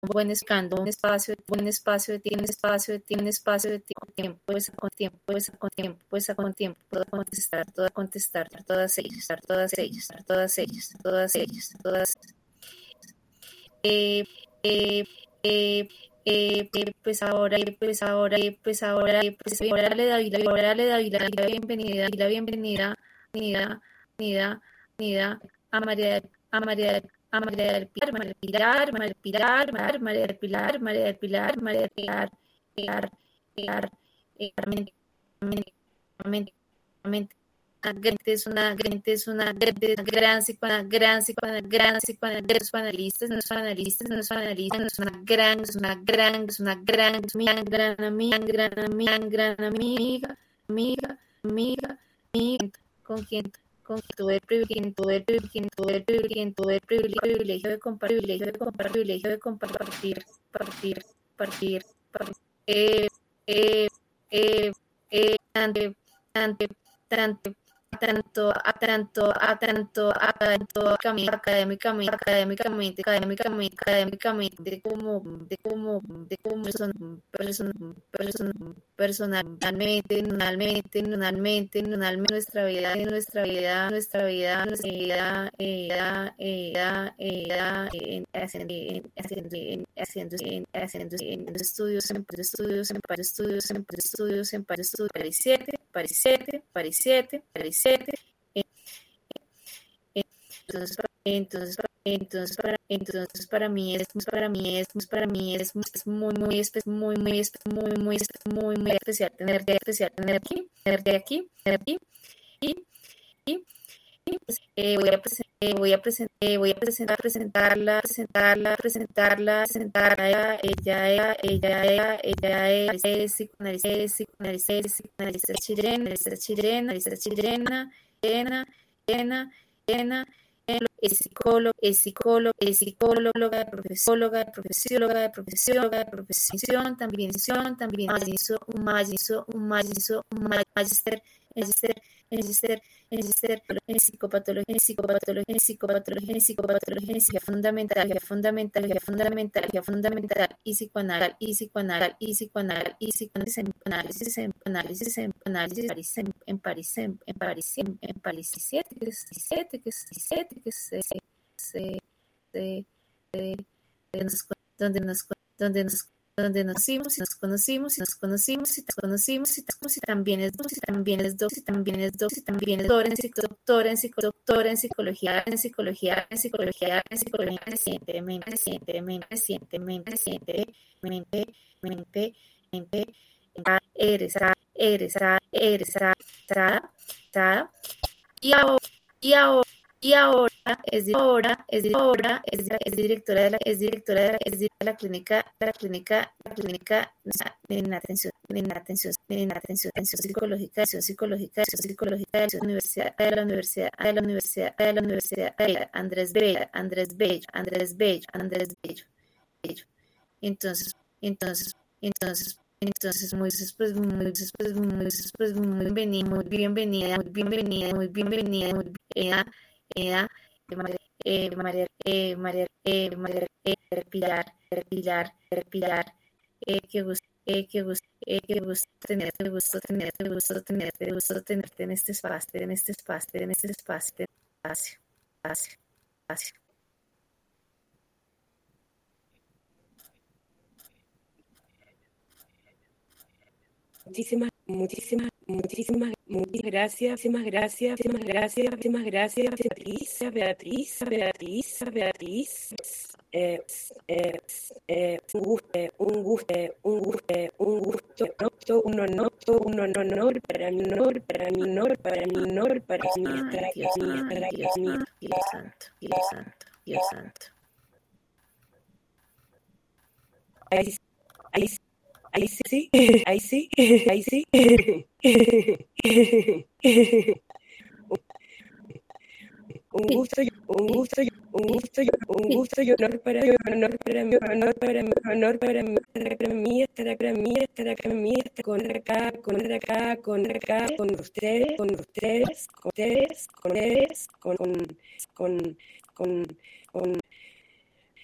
buen espacio de tiempo, con tiempo, puedo contestar todas ellas. Eh, eh, eh, ahora le doy la bienvenida a María del Pilar, es una gran psicoanalista, no es una gran amiga, con quien tuve el privilegio de compartir, eh, eh, eh, tanto, tanto, académicamente como personalmente, nuestra vida, haciendo estudios en París 7. Entonces para mí es muy especial tener aquí y pues, voy a presentarla ella es psicoanalista chilena, es psicóloga, de profesión, también hizo un magíster en psicopatología fundamental y psicoanálisis en París 7, donde nos conocimos y también es doctor en psicología recientemente egresada y ahora es directora de la clínica en atención psicológica de la Universidad Andrés Bello. Entonces muy bienvenida, Pilar, qué gusto tenerte en este espacio. Muchísimas gracias, Beatriz. Un gusto, un honor para mí estar aquí. Dios santo. Ahí sí. Un gusto y honor para mí estar acá con ustedes,